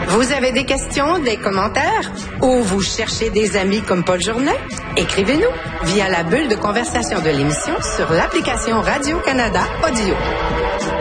Vous avez des questions, des commentaires ou vous cherchez des amis comme Paul Journet? Écrivez-nous via la bulle de conversation de l'émission sur l'application Radio-Canada Audio.